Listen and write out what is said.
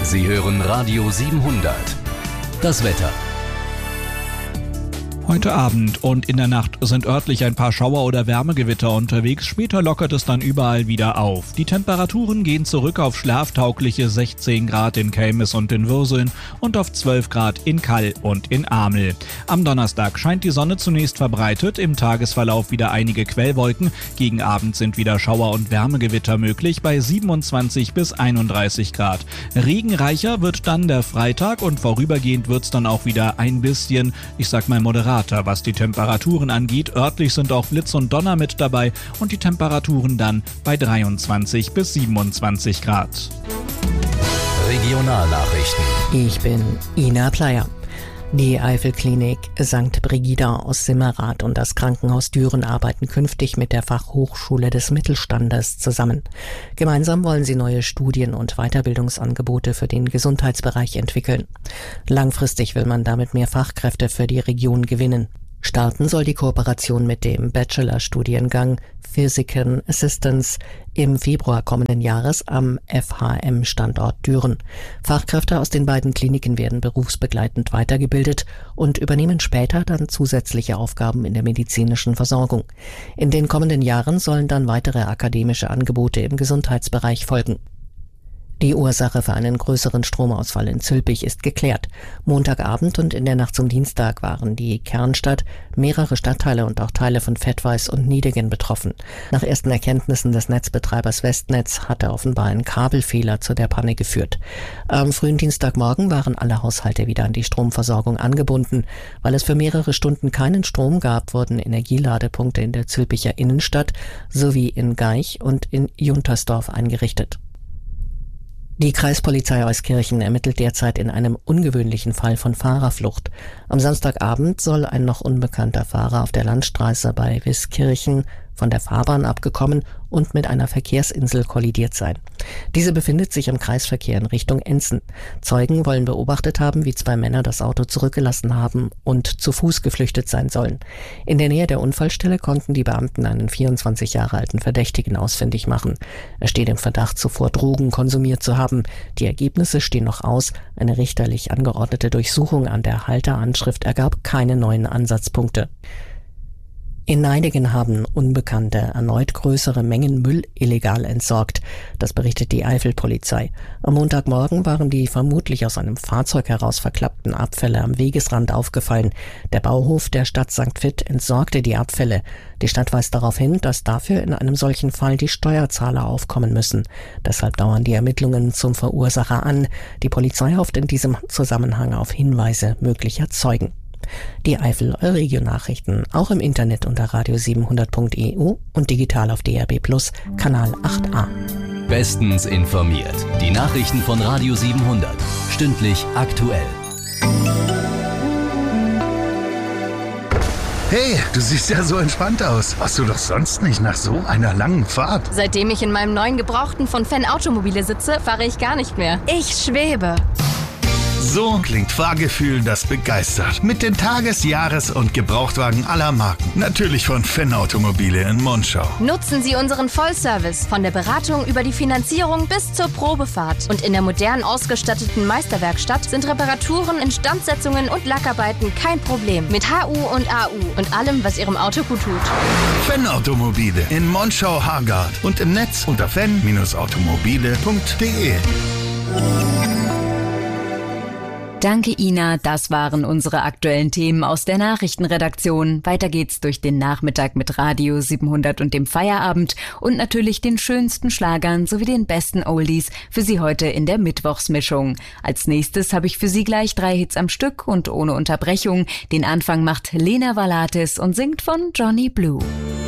Sie hören Radio 700. Das Wetter. Heute Abend und in der Nacht sind örtlich ein paar Schauer oder Wärmegewitter unterwegs. Später lockert es dann überall wieder auf. Die Temperaturen gehen zurück auf schlaftaugliche 16 Grad in Kelmis und in Würseln und auf 12 Grad in Kall und in Amel. Am Donnerstag scheint die Sonne zunächst verbreitet, im Tagesverlauf wieder einige Quellwolken. Gegen Abend sind wieder Schauer und Wärmegewitter möglich bei 27 bis 31 Grad. Regenreicher wird dann der Freitag und vorübergehend wird's dann auch wieder ein bisschen, moderat, was die Temperaturen angeht. Örtlich sind auch Blitz und Donner mit dabei und die Temperaturen dann bei 23 bis 27 Grad. Regionalnachrichten. Ich bin Ina Pleyer. Die Eifelklinik St. Brigida aus Simmerath und das Krankenhaus Düren arbeiten künftig mit der Fachhochschule des Mittelstandes zusammen. Gemeinsam wollen sie neue Studien- und Weiterbildungsangebote für den Gesundheitsbereich entwickeln. Langfristig will man damit mehr Fachkräfte für die Region gewinnen. Starten soll die Kooperation mit dem Bachelorstudiengang Physician Assistance im Februar kommenden Jahres am FHM-Standort Düren. Fachkräfte aus den beiden Kliniken werden berufsbegleitend weitergebildet und übernehmen später dann zusätzliche Aufgaben in der medizinischen Versorgung. In den kommenden Jahren sollen dann weitere akademische Angebote im Gesundheitsbereich folgen. Die Ursache für einen größeren Stromausfall in Zülpich ist geklärt. Montagabend und in der Nacht zum Dienstag waren die Kernstadt, mehrere Stadtteile und auch Teile von Vettweiß und Niedegen betroffen. Nach ersten Erkenntnissen des Netzbetreibers Westnetz hatte offenbar ein Kabelfehler zu der Panne geführt. Am frühen Dienstagmorgen waren alle Haushalte wieder an die Stromversorgung angebunden. Weil es für mehrere Stunden keinen Strom gab, wurden Energieladepunkte in der Zülpicher Innenstadt sowie in Gaich und in Juntersdorf eingerichtet. Die Kreispolizei Euskirchen ermittelt derzeit in einem ungewöhnlichen Fall von Fahrerflucht. Am Samstagabend soll ein noch unbekannter Fahrer auf der Landstraße bei Wiskirchen von der Fahrbahn abgekommen und mit einer Verkehrsinsel kollidiert sein. Diese befindet sich im Kreisverkehr in Richtung Enzen. Zeugen wollen beobachtet haben, wie zwei Männer das Auto zurückgelassen haben und zu Fuß geflüchtet sein sollen. In der Nähe der Unfallstelle konnten die Beamten einen 24 Jahre alten Verdächtigen ausfindig machen. Er steht im Verdacht, zuvor Drogen konsumiert zu haben. Die Ergebnisse stehen noch aus. Eine richterlich angeordnete Durchsuchung an der Halteranschrift ergab keine neuen Ansatzpunkte. In Neidingen haben Unbekannte erneut größere Mengen Müll illegal entsorgt. Das berichtet die Eifelpolizei. Am Montagmorgen waren die vermutlich aus einem Fahrzeug heraus verklappten Abfälle am Wegesrand aufgefallen. Der Bauhof der Stadt St. Vith entsorgte die Abfälle. Die Stadt weist darauf hin, dass dafür in einem solchen Fall die Steuerzahler aufkommen müssen. Deshalb dauern die Ermittlungen zum Verursacher an. Die Polizei hofft in diesem Zusammenhang auf Hinweise möglicher Zeugen. Die Eifel Region-Nachrichten auch im Internet unter radio700.eu und digital auf DRB Plus, Kanal 8a. Bestens informiert. Die Nachrichten von Radio 700. Stündlich aktuell. Hey, du siehst ja so entspannt aus. Warst du doch sonst nicht nach so einer langen Fahrt? Seitdem ich in meinem neuen Gebrauchten von Fan Automobile sitze, fahre ich gar nicht mehr. Ich schwebe. So klingt Fahrgefühl, das begeistert. Mit den Tages-, Jahres- und Gebrauchtwagen aller Marken. Natürlich von Fan Automobile in Monschau. Nutzen Sie unseren Vollservice von der Beratung über die Finanzierung bis zur Probefahrt. Und in der modern ausgestatteten Meisterwerkstatt sind Reparaturen, Instandsetzungen und Lackarbeiten kein Problem. Mit HU und AU und allem, was Ihrem Auto gut tut. Fan Automobile in Monschau-Hargard und im Netz unter fan-automobile.de. Danke, Ina. Das waren unsere aktuellen Themen aus der Nachrichtenredaktion. Weiter geht's durch den Nachmittag mit Radio 700 und dem Feierabend und natürlich den schönsten Schlagern sowie den besten Oldies für Sie heute in der Mittwochsmischung. Als nächstes habe ich für Sie gleich 3 Hits am Stück und ohne Unterbrechung. Den Anfang macht Lena Valatis und singt von Johnny Blue.